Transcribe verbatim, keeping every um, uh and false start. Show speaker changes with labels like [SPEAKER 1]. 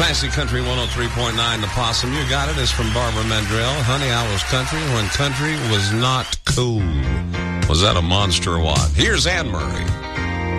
[SPEAKER 1] Classic Country one oh three point nine, The Possum. You got it. It's from Barbara Mandrell. Honey, I was country when country was not cool. Was that a monster or what? Here's Anne Murray.